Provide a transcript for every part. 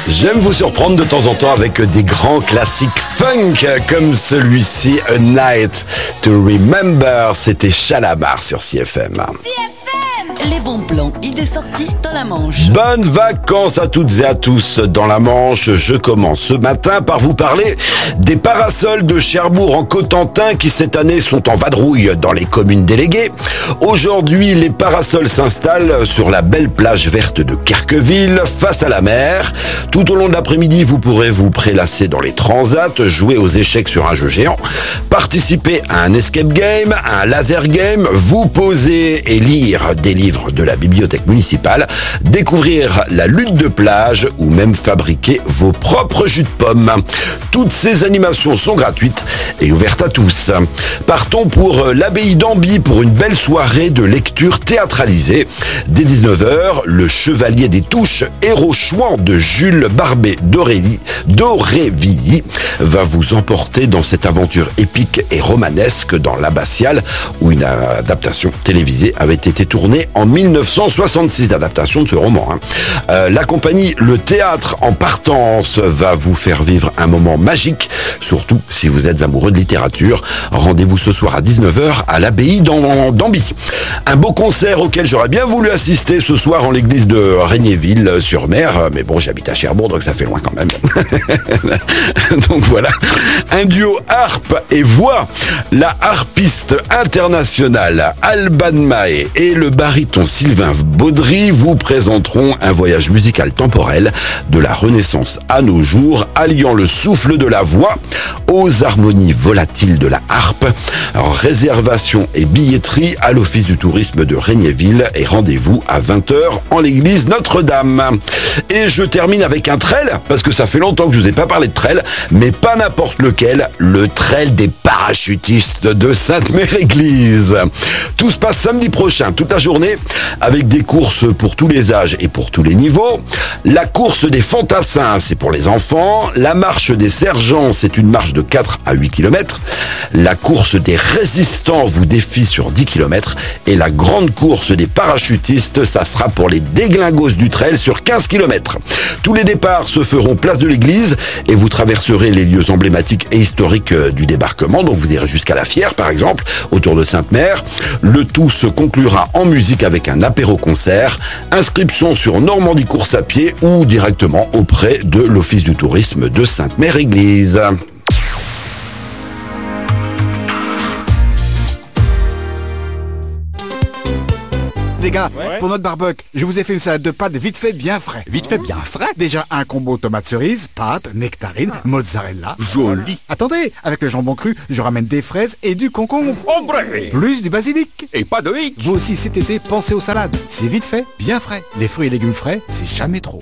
J'aime vous surprendre de temps en temps avec des grands classiques funk comme celui-ci, A Night to Remember. C'était Chalamar sur CFM. Les bons plans, idées sorties dans la Manche. Bonnes vacances à toutes et à tous dans la Manche. Je commence ce matin par vous parler des parasols de Cherbourg en Cotentin qui cette année sont en vadrouille dans les communes déléguées. Aujourd'hui, les parasols s'installent sur la belle plage verte de Querqueville face à la mer. Tout au long de l'après-midi, vous pourrez vous prélasser dans les transats, jouer aux échecs sur un jeu géant, participer à un escape game, à un laser game, vous poser et lire des livres de la bibliothèque municipale, découvrir la lutte de plage ou même fabriquer vos propres jus de pommes. Toutes ces animations sont gratuites et ouvertes à tous. Partons pour l'abbaye d'Amby pour une belle soirée de lecture théâtralisée. Dès 19h, le Chevalier des Touches, héros chouan de Jules Barbet d'Aurevilly, va vous emporter dans cette aventure épique et romanesque dans l'abbatiale où une adaptation télévisée avait été tournée en 1966, d'adaptation de ce roman. La compagnie Le Théâtre en Partance va vous faire vivre un moment magique, surtout si vous êtes amoureux de littérature. Rendez-vous ce soir à 19h à l'abbaye d'Amby. Un beau concert auquel j'aurais bien voulu assister ce soir en l'église de Regnéville-sur-Mer, mais bon, j'habite à Cherbourg, donc ça fait loin quand même. Donc voilà, un duo harpe et voix. La harpiste internationale Alban Mahé et le baryton Sylvain Baudry vous présenteront un voyage musical temporel de la Renaissance à nos jours, alliant le souffle de la voix aux harmonies volatiles de la harpe. Alors, réservation et billetterie à l'Office du tourisme de Regnéville et rendez-vous à 20h en l'église Notre-Dame. Et je termine avec un trail, parce que ça fait longtemps que je vous ai pas parlé de trail, mais pas n'importe lequel, le trail des parachutistes de Sainte-Mère-Église. Tout se passe samedi prochain, toute la journée, avec des courses pour tous les âges et pour tous les niveaux. La course des fantassins, c'est pour les enfants. La marche des sergents, c'est une marche de 4 à 8 km. La course des résistants vous défie sur 10 km. Et la grande course des parachutistes, ça sera pour les déglingos du trail sur 15 km. Tous les départs se feront place de l'église et vous traverserez les lieux emblématiques et historiques du débarquement. Donc vous irez jusqu'à la Fière, par exemple, autour de Sainte-Mère. Le tout se conclura en musique avec un apéro-concert. Inscription sur Normandie Course à pied ou directement auprès de l'Office du tourisme de Sainte-Mère-Église. Les gars, pour notre barbecue, je vous ai fait une salade de pâtes vite fait bien frais. Vite fait bien frais. Déjà un combo tomate cerise, pâtes, nectarine, mozzarella. Joli. Attendez, avec le jambon cru, je ramène des fraises et du concombre. Ombre. Plus du basilic. Et pas de hic. Vous aussi cet été, pensez aux salades. C'est vite fait, bien frais. Les fruits et légumes frais, c'est jamais trop.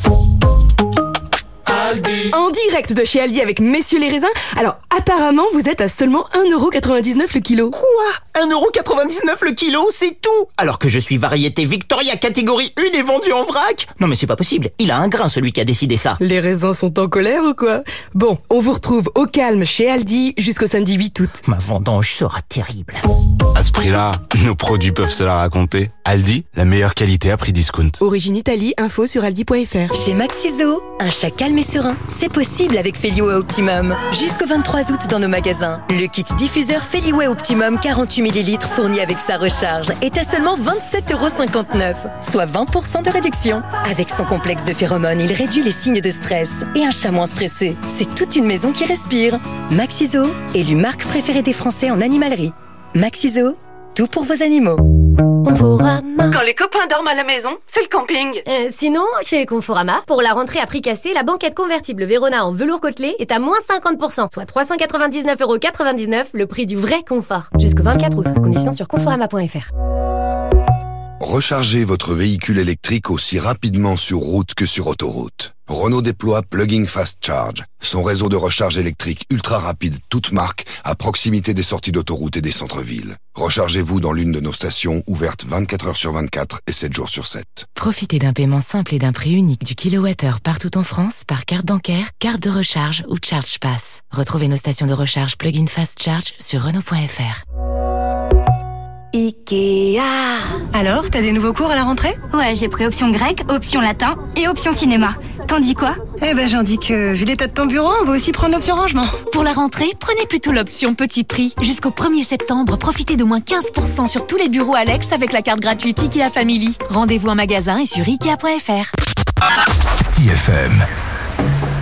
En direct de chez Aldi avec messieurs les raisins. Alors apparemment vous êtes à seulement 1,99€ le kilo. Quoi ? 1,99€ le kilo, c'est tout ? Alors que je suis variété Victoria catégorie 1 et vendu en vrac ? Non mais c'est pas possible, il a un grain celui qui a décidé ça. Les raisins sont en colère ou quoi ? Bon, on vous retrouve au calme chez Aldi jusqu'au samedi 8 août. Ma vendange sera terrible. À ce prix-là, nos produits peuvent se la raconter. Aldi, la meilleure qualité à prix discount. Origine Italie, info sur aldi.fr. Chez Maxiso, un chat calme et serein, c'est possible avec Feliway Optimum. Jusqu'au 23 août dans nos magasins. Le kit diffuseur Feliway Optimum 48 ml fourni avec sa recharge est à seulement 27,59€, soit 20% de réduction. Avec son complexe de phéromones, il réduit les signes de stress. Et un chat moins stressé, c'est toute une maison qui respire. Maxiso, élu marque préférée des Français en animalerie. Maxiso, tout pour vos animaux. Conforama. Quand les copains dorment à la maison, c'est le camping. Sinon, chez Conforama, pour la rentrée à prix cassé, la banquette convertible Vérona en velours côtelé est à moins 50%, soit 399,99€, le prix du vrai confort. Jusqu'au 24 août. Conditions sur conforama.fr. Rechargez votre véhicule électrique aussi rapidement sur route que sur autoroute. Renault déploie Plug-in Fast Charge, son réseau de recharge électrique ultra rapide, toute marque, à proximité des sorties d'autoroute et des centres-villes. Rechargez-vous dans l'une de nos stations, ouvertes 24h/24 et 7 jours sur 7. Profitez d'un paiement simple et d'un prix unique du kilowattheure partout en France par carte bancaire, carte de recharge ou Charge Pass. Retrouvez nos stations de recharge Plug-in Fast Charge sur Renault.fr. Ikea. Alors, t'as des nouveaux cours à la rentrée ? Ouais, j'ai pris option grec, option latin et option cinéma. T'en dis quoi? Eh ben j'en dis que, vu l'état de ton bureau, on va aussi prendre l'option rangement. Pour la rentrée, prenez plutôt l'option petit prix. Jusqu'au 1er septembre, profitez de moins 15% sur tous les bureaux Alex avec la carte gratuite IKEA Family. Rendez-vous en magasin et sur ikea.fr. 6FM.